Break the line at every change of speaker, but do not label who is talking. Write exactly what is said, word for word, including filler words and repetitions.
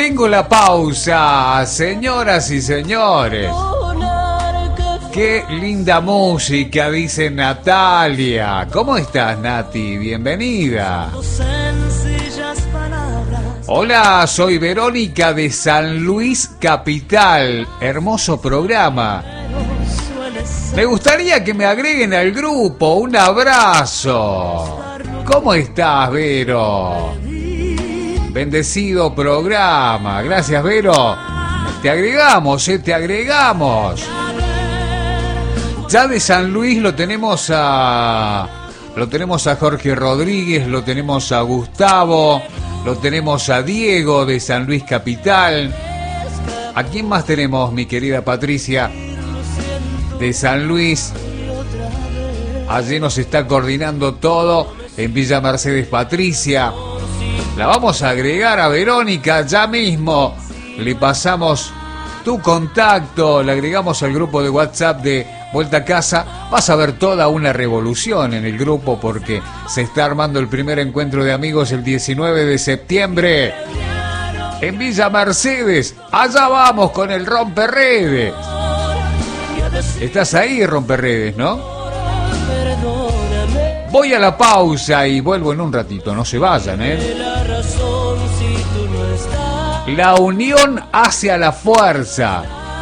Tengo la pausa, señoras y señores. Qué linda música, dice Natalia. ¿Cómo estás, Nati? Bienvenida. Hola, soy Verónica de San Luis Capital. Hermoso programa. Me gustaría que me agreguen al grupo. Un abrazo. ¿Cómo estás, Vero? Bendecido programa. Gracias, Vero. Te agregamos, eh, te agregamos. Ya de San Luis lo tenemos a... Lo tenemos a Jorge Rodríguez, lo tenemos a Gustavo, lo tenemos a Diego de San Luis Capital. ¿A quién más tenemos, mi querida Patricia? De San Luis. Allí nos está coordinando todo en Villa Mercedes, Patricia. La vamos a agregar a Verónica ya mismo. Le pasamos tu contacto, le agregamos al grupo de WhatsApp de Vuelta a Casa. Vas a ver toda una revolución en el grupo porque se está armando el primer encuentro de amigos el diecinueve de septiembre en Villa Mercedes. Allá vamos con el Romperredes. Estás ahí, Romperredes, ¿no? Voy a la pausa y vuelvo en un ratito. No se vayan, ¿eh? La unión hacia la fuerza.